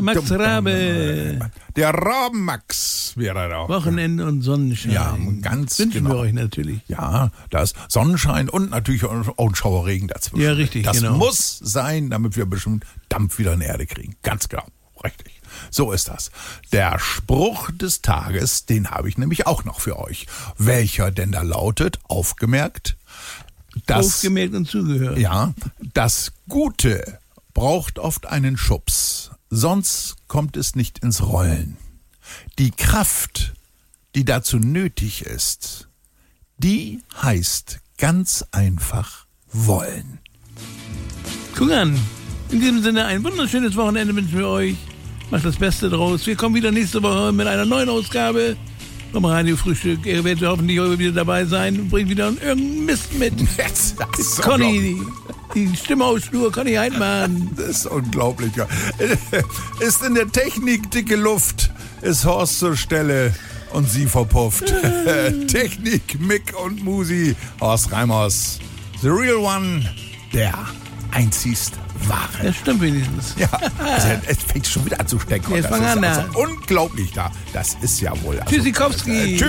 Max Rabe. Der Raben-Max wäre da. Wochenende und Sonnenschein. Ja, ganz wünschen genau. wir euch natürlich. Ja, da ist Sonnenschein und natürlich auch ein Schauerregen dazwischen. Ja, richtig, das genau. muss sein, damit wir bestimmt Dampf wieder in die Erde kriegen. Ganz genau, richtig. So ist das. Der Spruch des Tages, den habe ich nämlich auch noch für euch. Welcher denn da lautet, aufgemerkt, Aufgemerkt und zugehört. Ja, das Gute braucht oft einen Schubs, sonst kommt es nicht ins Rollen. Die Kraft, die dazu nötig ist, die heißt ganz einfach wollen. Guck an. In diesem Sinne ein wunderschönes Wochenende wünschen wir euch. Macht das Beste draus. Wir kommen wieder nächste Woche mit einer neuen Ausgabe vom Radiofrühstück. Ihr werdet hoffentlich heute wieder dabei sein und bringt wieder irgendeinen Mist mit. Jetzt, das ist Conny, die Stimme aus Schnur, Conny Heidmann. Das ist unglaublich. Ist in der Technik dicke Luft, ist Horst zur Stelle und sie verpufft. Technik, Mick und Musi, Horst Reimers. The real one, der einzigst wahre. Das stimmt wenigstens. Ja, also es fängt schon wieder an zu stecken. Jetzt Das fang ist an, also unglaublich da. Das ist ja wohl. Also, Tschüssikowski. Tschüss.